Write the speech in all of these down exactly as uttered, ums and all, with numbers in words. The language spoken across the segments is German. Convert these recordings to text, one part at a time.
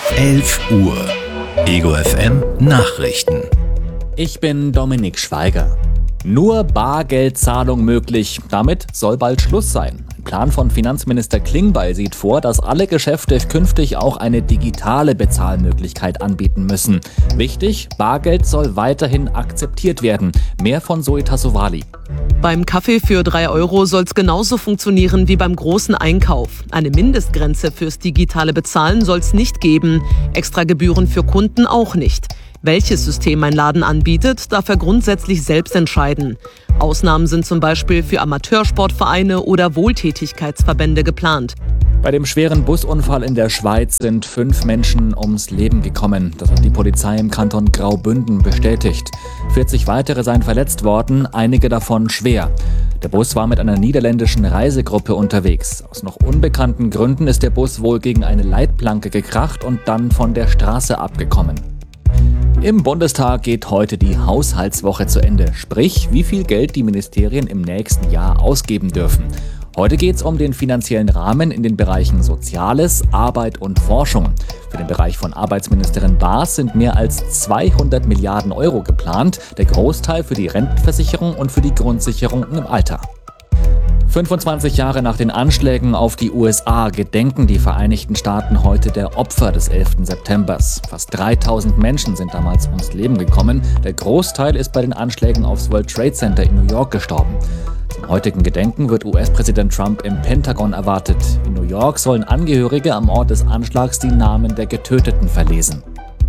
elf Uhr. Ego F M Nachrichten. Ich bin Dominik Schweiger. Nur Bargeldzahlung möglich. Damit soll bald Schluss sein. Ein Plan von Finanzminister Klingbeil sieht vor, dass alle Geschäfte künftig auch eine digitale Bezahlmöglichkeit anbieten müssen. Wichtig, Bargeld soll weiterhin akzeptiert werden. Mehr von Zoe Tassovali. Beim Kaffee für drei Euro soll es genauso funktionieren wie beim großen Einkauf. Eine Mindestgrenze fürs digitale Bezahlen soll es nicht geben. Extra Gebühren für Kunden auch nicht. Welches System ein Laden anbietet, darf er grundsätzlich selbst entscheiden. Ausnahmen sind zum Beispiel für Amateursportvereine oder Wohltätigkeitsverbände geplant. Bei dem schweren Busunfall in der Schweiz sind fünf Menschen ums Leben gekommen. Das hat die Polizei im Kanton Graubünden bestätigt. vierzig weitere seien verletzt worden, einige davon schwer. Der Bus war mit einer niederländischen Reisegruppe unterwegs. Aus noch unbekannten Gründen ist der Bus wohl gegen eine Leitplanke gekracht und dann von der Straße abgekommen. Im Bundestag geht heute die Haushaltswoche zu Ende, sprich, wie viel Geld die Ministerien im nächsten Jahr ausgeben dürfen. Heute geht es um den finanziellen Rahmen in den Bereichen Soziales, Arbeit und Forschung. Für den Bereich von Arbeitsministerin Baas sind mehr als zweihundert Milliarden Euro geplant, der Großteil für die Rentenversicherung und für die Grundsicherung im Alter. fünfundzwanzig Jahre nach den Anschlägen auf die U S A gedenken die Vereinigten Staaten heute der Opfer des elften September. Fast dreitausend Menschen sind damals ums Leben gekommen. Der Großteil ist bei den Anschlägen aufs World Trade Center in New York gestorben. Zum heutigen Gedenken wird U S-Präsident Trump im Pentagon erwartet. In New York sollen Angehörige am Ort des Anschlags die Namen der Getöteten verlesen.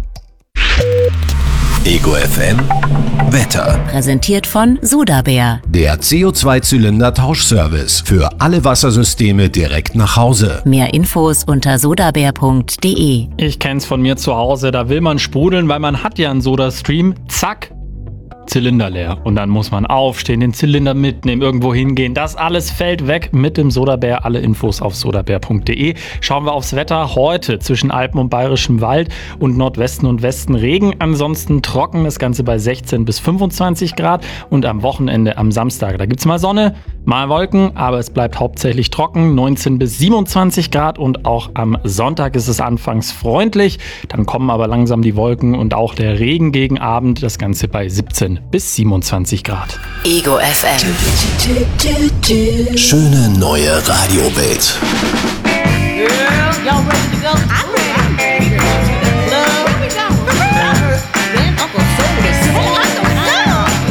Ego F M Wetter. Präsentiert von Sodabär. Der C O zwei Zylinder Tauschservice für alle Wassersysteme direkt nach Hause. Mehr Infos unter sodabär punkt de. Ich kenn's von mir zu Hause, da will man sprudeln, weil man hat ja einen Soda-Stream. Zack, Zylinder leer. Und dann muss man aufstehen, den Zylinder mitnehmen, irgendwo hingehen. Das alles fällt weg mit dem Sodabär. Alle Infos auf sodabär punkt de. Schauen wir aufs Wetter. Heute zwischen Alpen und Bayerischem Wald und Nordwesten und Westen Regen. Ansonsten trocken, das Ganze bei sechzehn bis fünfundzwanzig Grad. Und am Wochenende, am Samstag, da gibt's mal Sonne, mal Wolken, aber es bleibt hauptsächlich trocken. neunzehn bis siebenundzwanzig Grad und auch am Sonntag ist es anfangs freundlich. Dann kommen aber langsam die Wolken und auch der Regen gegen Abend. Das Ganze bei siebzehn bis siebenundzwanzig Grad. Ego F M. Schöne neue Radiowelt. Girl, y'all ready to go? I'm